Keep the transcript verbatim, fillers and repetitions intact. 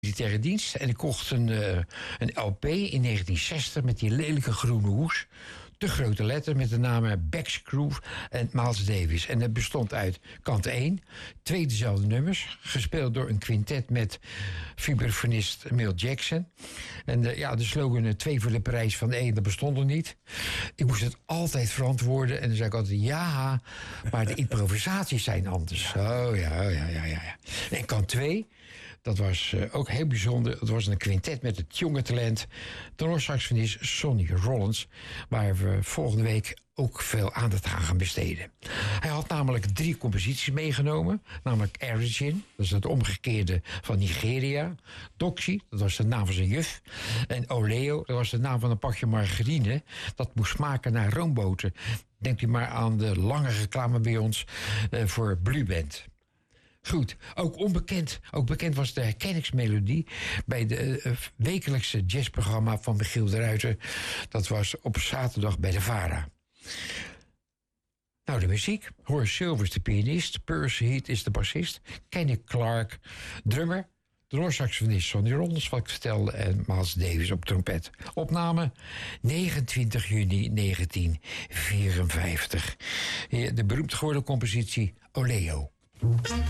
militaire dienst. En ik kocht een, uh, een L P in negentien zestig met die lelijke groene hoes. Te grote letter met de namen Backscrew en Miles Davis. En dat bestond uit kant één, twee dezelfde nummers, gespeeld door een quintet met vibrafonist Milt Jackson. En de, ja, de slogan uh, twee voor de prijs van de één, dat bestond er niet. Ik moest het altijd verantwoorden en dan zei ik altijd ja, maar de improvisaties zijn anders. Oh ja, ja, ja, ja. ja. En kant twee, dat was uh, ook heel bijzonder. Het was een quintet met het jonge talent tenorsaxofonist Sonny Rollins, waar we volgende week ook veel aandacht aan gaan besteden. Hij had namelijk drie composities meegenomen, namelijk Origin, dat is het omgekeerde van Nigeria. Doxy, dat was de naam van zijn juf. En Oleo, dat was de naam van een pakje margarine dat moest smaken naar roomboter. Denkt u maar aan de lange reclame bij ons uh, voor Blue Band. Goed, ook onbekend. Ook bekend was de herkenningsmelodie bij de uh, wekelijkse jazzprogramma van Michiel de Ruiter. Dat was op zaterdag bij de VARA. Nou, de muziek. Horace Silver is de pianist. Percy Heath is de bassist. Kenny Clark, drummer. Tenorsaxofonist Sonny Rollins, wat ik vertelde. En Miles Davis op trompet. Opname negenentwintig juni negentien vierenvijftig. De beroemd geworden compositie Oleo.